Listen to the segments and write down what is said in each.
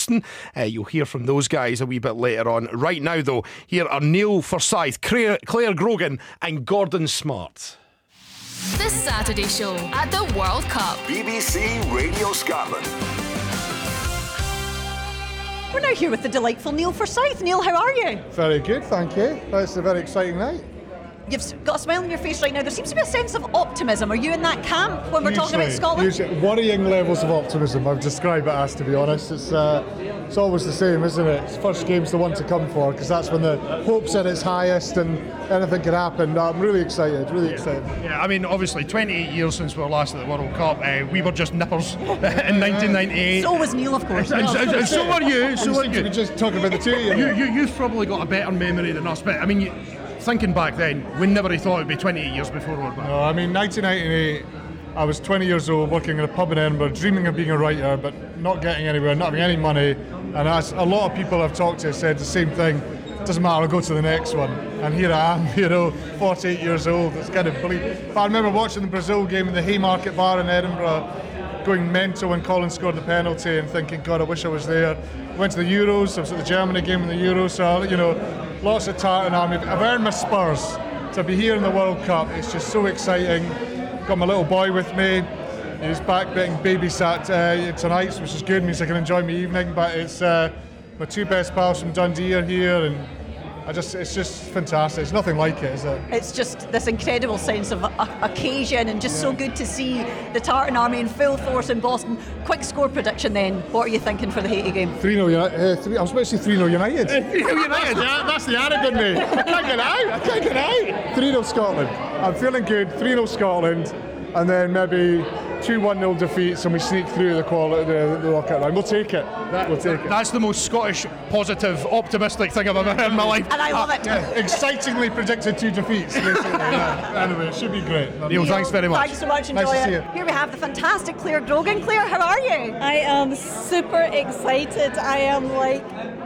Boston. You'll hear from those guys a wee bit later on. Right now, though, here are Neil Forsyth, Claire Grogan, and Gordon Smart. The Saturday Show at the World Cup. BBC Radio Scotland. We're now here with the delightful Neil Forsyth. Neil, how are you? Very good, thank you. It's a very exciting night. You've got a smile on your face right now. There seems to be a sense of optimism. Are you in that camp when we're talking about Scotland? Usually, worrying levels of optimism, I've described it as, to be honest. It's always the same, isn't it? First game's the one to come for, because that's when the hope's at its highest and anything can happen. I'm really excited, Yeah, I mean, obviously, 28 years since we were last at the World Cup. We were just nippers in 1998. So was Neil, of course. And so were you. We're just talking about the two of you. You've probably got a better memory than us, but I mean, thinking back then, we never thought it'd be 28 years before we were back. No, I mean, 1998, I was 20 years old, working in a pub in Edinburgh, dreaming of being a writer, but not getting anywhere, not having any money. And as a lot of people I've talked to said the same thing. Doesn't matter, I'll go to the next one. And here I am, 48 years old. It's kind of bleak. But I remember watching the Brazil game in the Haymarket Bar in Edinburgh, going mental when Colin scored the penalty and thinking, God, I wish I was there. Went to the Euros, I was at the Germany game in the Euros, so, lots of Tartan Army. I've earned my spurs to be here in the World Cup. It's just so exciting. Got my little boy with me. He's back being babysat tonight, which is good, means I can enjoy my evening. But it's my two best pals from Dundee are here, and it's just fantastic. It's nothing like it, is it? It's just this incredible sense of occasion, and just so good to see the Tartan Army in full force in Boston. Quick score prediction then. What are you thinking for the Haiti game? 3-0 United. I was about to say 3-0 United. 3-0 United, that's the arrogant me. I can't get out. 3-0 Scotland. I'm feeling good. 3-0 Scotland, and then maybe 2-1-0 defeats, and we sneak through the knockout round. We'll take it. That's the most Scottish, positive, optimistic thing I've ever heard in my life. And I love it. Excitingly predicted 2 defeats, basically. Anyway, it should be great. Neil, thanks very much. Thanks so much. Enjoy Nice to it. see you. Here we have the fantastic Claire Grogan. Claire, how are you? I am super excited. I am like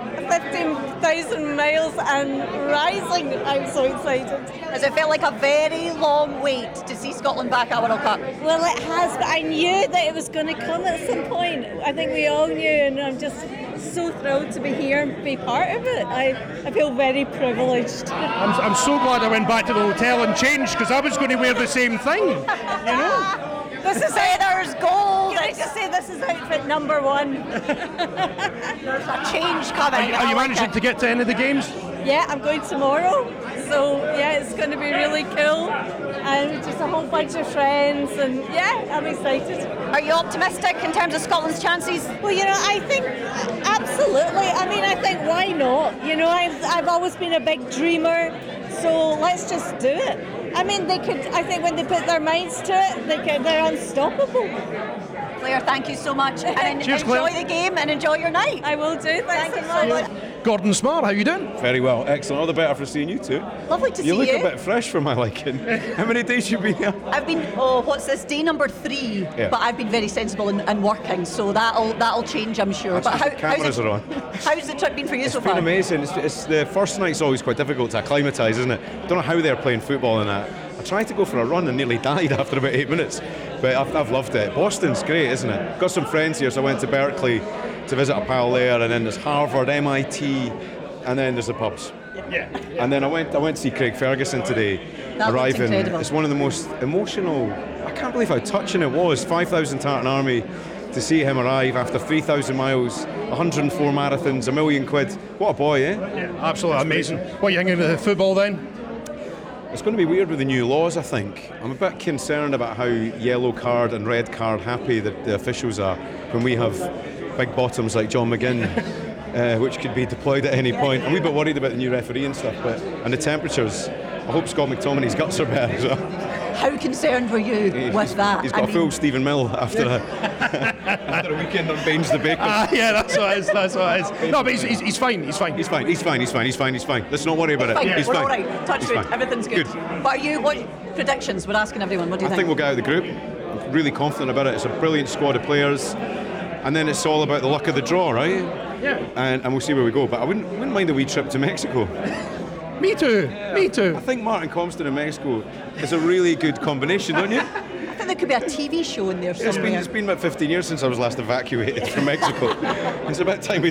15,000 miles and rising. I'm so excited. Has it felt like a very long wait to see Scotland back at World Cup? Well, it has, but I knew that it was going to come at some point. I think we all knew, and I'm just so thrilled to be here and be part of it. I feel very privileged. I'm so glad I went back to the hotel and changed, because I was going to wear the same thing, This is Heather's gold. Can I just say this is outfit number 1? There's a change coming. Are you managing to get to any of the games? Yeah, I'm going tomorrow. So, yeah, it's going to be really cool. And just a whole bunch of friends. And, yeah, I'm excited. Are you optimistic in terms of Scotland's chances? Well, I think absolutely. I think why not? I've always been a big dreamer. So let's just do it. I think when they put their minds to it, they're unstoppable. Claire, thank you so much. And Cheers, enjoy Claire. the game and enjoy your night. I will do. Thank you so so much. much. Gordon Smart, how you doing? Very well, excellent. All the better for seeing you two. Lovely to see You you. look a bit fresh for my liking. How many days you been here? I've been, what's this, day number 3, Yeah. but I've been very sensible and working, so that'll change, I'm sure. That's But because the cameras are on. How's the trip been for you so It's far? been amazing. It's the first night's always quite difficult to acclimatise, isn't it? Don't know how they're playing football in that. I tried to go for a run and nearly died after about 8 minutes, but I've loved it. Boston's great, isn't it? Got some friends here, so I went to Berkeley to visit a pal there, and then there's Harvard, MIT, and then there's the pubs. Yeah. And then I went to see Craig Ferguson today, That looks arriving. incredible. It's one of the most emotional. I can't believe how touching it was. 5,000 Tartan Army to see him arrive after 3,000 miles, 104 marathons, £1 million. What a boy, eh? Yeah, absolutely amazing. What are you thinking of the football then? It's going to be weird with the new laws, I think. I'm a bit concerned about how yellow card and red card happy the officials are when we have big bottoms like John McGinn. Which could be deployed at any point. I'm a wee bit worried about the new referee and stuff, and the temperatures. I hope Scott McTominay's guts are better as well. How concerned were you with that? He's got a full Stephen Mill after a weekend on Baines the Baker. Yeah, that's what it is. No, but he's fine. He's fine. He's fine. Let's not worry about it. Fine, He's we're fine. all right. Touch He's wood, fine. everything's good. What predictions? We're asking everyone. What do you I think we'll get out of the group. I'm really confident about it. It's a brilliant squad of players, and then it's all about the luck of the draw, right? Yeah. And we'll see where we go. But I wouldn't mind a wee trip to Mexico. Me too. I think Martin Compston in Mexico is a really good combination, don't you? I think there could be a TV show in there somewhere. It's been about 15 years since I was last evacuated from Mexico. It's about time we